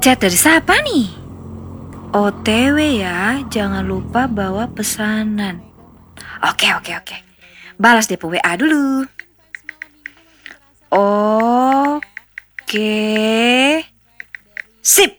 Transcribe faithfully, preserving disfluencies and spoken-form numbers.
Chat dari siapa nih? O T W ya, jangan lupa bawa pesanan. Oke, oke, oke. Balas D P W A dulu. Oke. Sip.